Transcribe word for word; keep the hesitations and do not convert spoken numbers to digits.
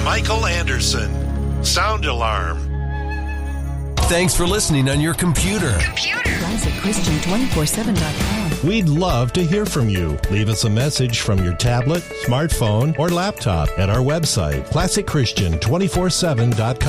Michael Anderson. Sound alarm. Thanks for listening on your computer. Computer. Classic Christian two four seven dot com. We'd love to hear from you. Leave us a message from your tablet, smartphone, or laptop at our website, classic christian two four seven dot com.